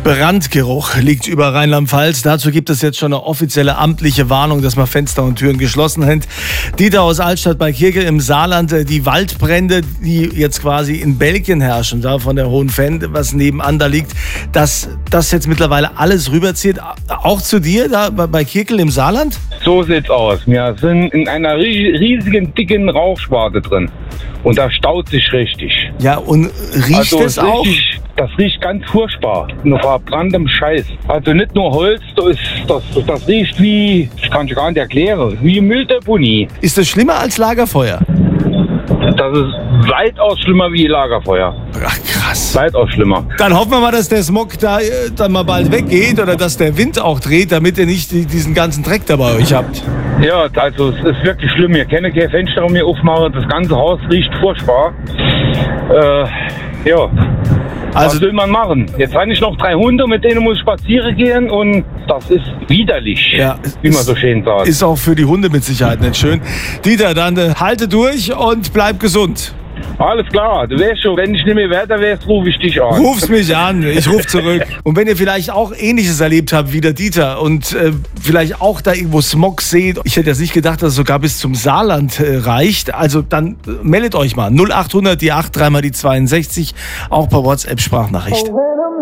Brandgeruch liegt über Rheinland-Pfalz. Dazu gibt es jetzt schon eine offizielle amtliche Warnung, dass man Fenster und Türen geschlossen hält. Dieter aus Altstadt bei Kirkel im Saarland, die Waldbrände, die jetzt quasi in Belgien herrschen, da von der Hohen Venn, was nebenan da liegt, dass das jetzt mittlerweile alles rüberzieht, auch zu dir da bei Kirkel im Saarland? So sieht's aus. Wir sind in einer riesigen, dicken Rauchschwarte drin. Und da staut sich richtig. Ja, und riecht es auch? Das riecht ganz furchtbar. Nur verbranntem Scheiß. Also nicht nur Holz, das riecht wie, ich kann es gar nicht erklären, wie Mülldeponie. Ist das schlimmer als Lagerfeuer? Das ist weitaus schlimmer wie Lagerfeuer. Ach, krass. Weitaus schlimmer. Dann hoffen wir mal, dass der Smog da dann mal bald weggeht oder dass der Wind auch dreht, damit ihr nicht diesen ganzen Dreck da bei euch habt. Ja, also es ist wirklich schlimm. Wir können kein Fenster mehr aufmachen. Das ganze Haus riecht furchtbar. Ja. Also, was will man machen? Jetzt habe ich noch 3 Hunde, mit denen muss ich spazieren gehen und das ist widerlich, ja, wie man so schön sagt. Ist auch für die Hunde mit Sicherheit nicht schön. Dieter, dann halte durch und bleib gesund. Alles klar, du weißt schon, wenn ich nicht mehr weiter wärst, rufe ich dich an. Ruf's mich an, ich rufe zurück. Und wenn ihr vielleicht auch Ähnliches erlebt habt wie der Dieter und vielleicht auch da irgendwo Smog seht, ich hätte jetzt nicht gedacht, dass es sogar bis zum Saarland reicht, also dann meldet euch mal. 0800 die 8 3 mal die 62, auch per WhatsApp Sprachnachricht.